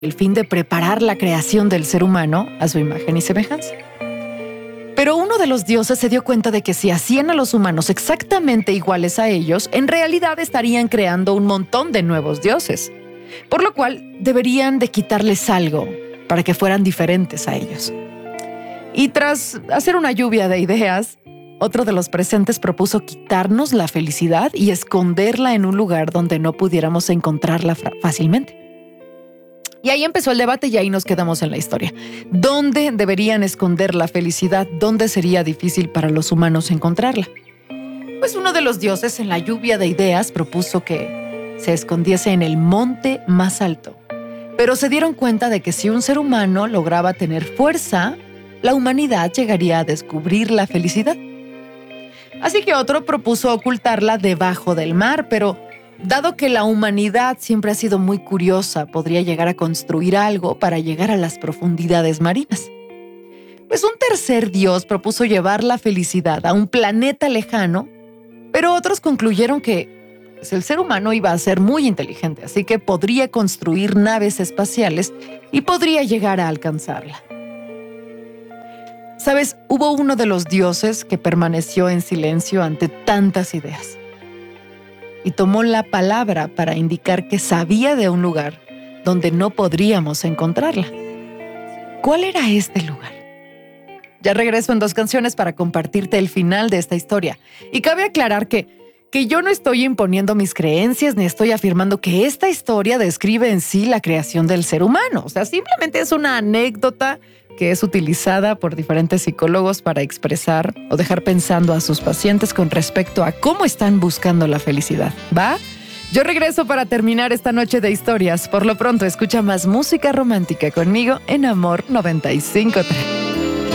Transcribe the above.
el fin de preparar la creación del ser humano a su imagen y semejanza. Pero uno de los dioses se dio cuenta de que si hacían a los humanos exactamente iguales a ellos, en realidad estarían creando un montón de nuevos dioses, por lo cual deberían de quitarles algo para que fueran diferentes a ellos. Y tras hacer una lluvia de ideas, otro de los presentes propuso quitarnos la felicidad y esconderla en un lugar donde no pudiéramos encontrarla fácilmente. Y ahí empezó el debate y ahí nos quedamos en la historia. ¿Dónde deberían esconder la felicidad? ¿Dónde sería difícil para los humanos encontrarla? Pues uno de los dioses en la lluvia de ideas propuso que se escondiese en el monte más alto. Pero se dieron cuenta de que si un ser humano lograba tener fuerza, la humanidad llegaría a descubrir la felicidad. Así que otro propuso ocultarla debajo del mar, pero dado que la humanidad siempre ha sido muy curiosa, podría llegar a construir algo para llegar a las profundidades marinas. Pues un tercer dios propuso llevar la felicidad a un planeta lejano, pero otros concluyeron que el ser humano iba a ser muy inteligente, así que podría construir naves espaciales y podría llegar a alcanzarla. ¿Sabes? Hubo uno de los dioses que permaneció en silencio ante tantas ideas y tomó la palabra para indicar que sabía de un lugar donde no podríamos encontrarla. ¿Cuál era este lugar? Ya regreso en 2 canciones para compartirte el final de esta historia. Y cabe aclarar que yo no estoy imponiendo mis creencias ni estoy afirmando que esta historia describe en sí la creación del ser humano. O sea, simplemente es una anécdota que es utilizada por diferentes psicólogos para expresar o dejar pensando a sus pacientes con respecto a cómo están buscando la felicidad. ¿Va? Yo regreso para terminar esta noche de historias. Por lo pronto, escucha más música romántica conmigo en Amor 95.3.